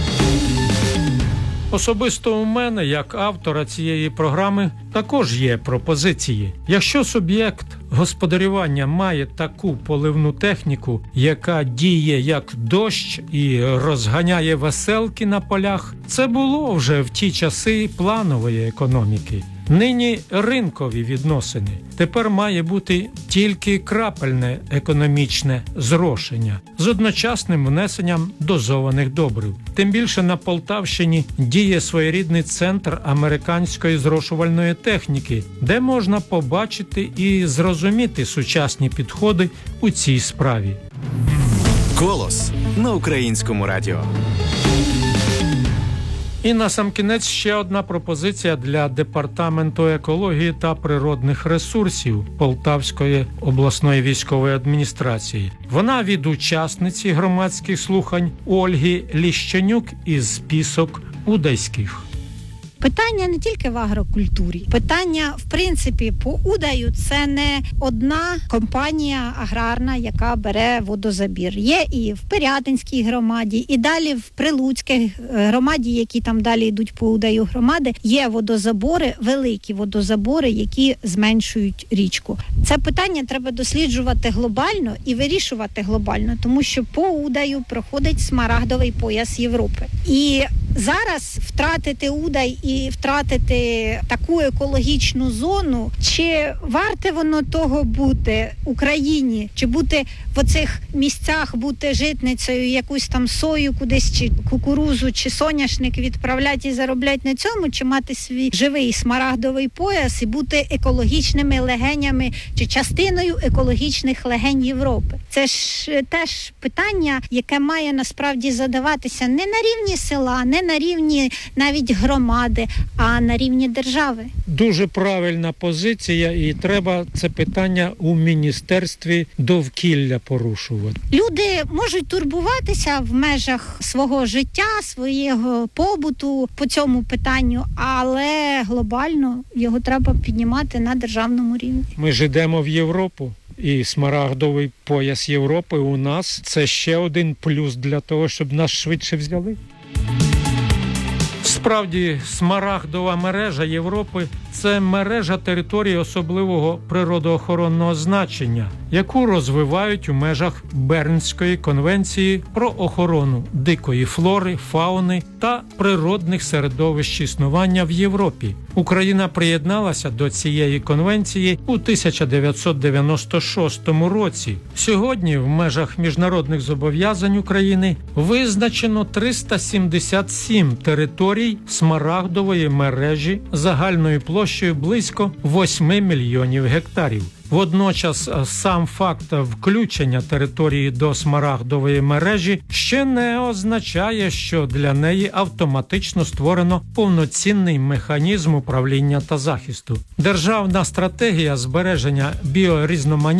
Особисто у мене, як автора цієї програми, також є пропозиції. Якщо суб'єкт господарювання має таку поливну техніку, яка діє як дощ і розганяє веселки на полях, це було вже в ті часи планової економіки. Нині ринкові відносини. Тепер має бути тільки крапельне економічне зрошення з одночасним внесенням дозованих добрив. Тим більше на Полтавщині діє своєрідний центр американської зрошувальної техніки, де можна побачити і зрозуміти сучасні підходи у цій справі. Голос на Українському радіо. І насамкінець ще одна пропозиція для Департаменту екології та природних ресурсів Полтавської обласної військової адміністрації. Вона від учасниці громадських слухань Ольги Ліщенюк із Пісок Удайських. Питання не тільки в агрокультурі. Питання, в принципі, по Удаю це не одна компанія аграрна, яка бере водозабір. Є і в Пирятинській громаді, і далі в Прилуцькій громаді, які там далі йдуть по Удаю громади, є водозабори, великі водозабори, які зменшують річку. Це питання треба досліджувати глобально і вирішувати глобально, тому що по Удаю проходить смарагдовий пояс Європи. І зараз втратити Удай і втратити таку екологічну зону, чи варте воно того бути Україні, чи бути в оцих місцях, бути житницею, якусь там сою кудись, чи кукурузу, чи соняшник відправляти і заробляти на цьому, чи мати свій живий смарагдовий пояс і бути екологічними легенями, чи частиною екологічних легень Європи. Це ж теж питання, яке має насправді задаватися не на рівні села, не на рівні навіть громади, а на рівні держави. Дуже правильна позиція, і треба це питання у Міністерстві довкілля порушувати. Люди можуть турбуватися в межах свого життя, свого побуту по цьому питанню, але глобально його треба піднімати на державному рівні. Ми ж йдемо в Європу. І смарагдовий пояс Європи у нас – це ще один плюс для того, щоб нас швидше взяли. Справді, смарагдова мережа Європи – це мережа територій особливого природоохоронного значення, яку розвивають у межах Бернської конвенції про охорону дикої флори, фауни та природних середовищ існування в Європі. Україна приєдналася до цієї конвенції у 1996 році. Сьогодні в межах міжнародних зобов'язань України визначено 377 територій смарагдової мережі загальною площею близько 8 мільйонів гектарів. Водночас сам факт включення території до смарагдової мережі ще не означає, що для неї автоматично створено повноцінний механізм управління та захисту. Державна стратегія збереження біорізноманіття